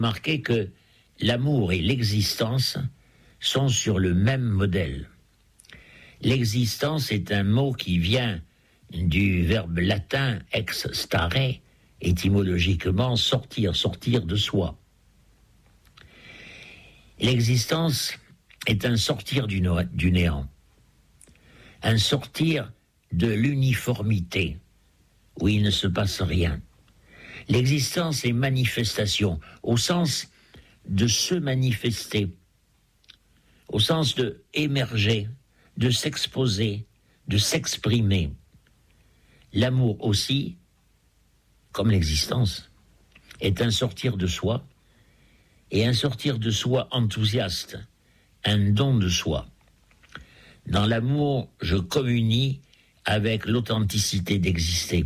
Remarquez que l'amour et l'existence sont sur le même modèle. L'existence est un mot qui vient du verbe latin ex stare, étymologiquement sortir, sortir de soi. L'existence est un sortir du néant, un sortir de l'uniformité, où il ne se passe rien. L'existence est manifestation, au sens de se manifester, au sens de émerger, de s'exposer, de s'exprimer. L'amour aussi, comme l'existence, est un sortir de soi, et un sortir de soi enthousiaste, un don de soi. Dans l'amour, je communie avec l'authenticité d'exister.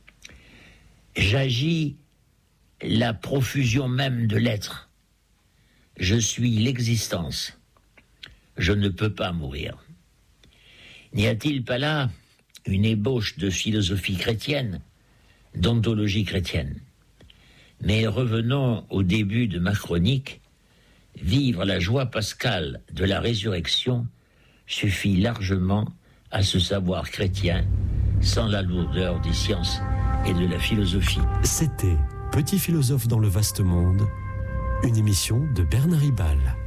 J'agis la profusion même de l'être. Je suis l'existence. Je ne peux pas mourir. N'y a-t-il pas là une ébauche de philosophie chrétienne, d'ontologie chrétienne? Mais revenons au début de ma chronique. Vivre la joie pascale de la résurrection suffit largement à ce savoir chrétien sans la lourdeur des sciences et de la philosophie. C'était Petit philosophe dans le vaste monde, une émission de Bernard Ribal.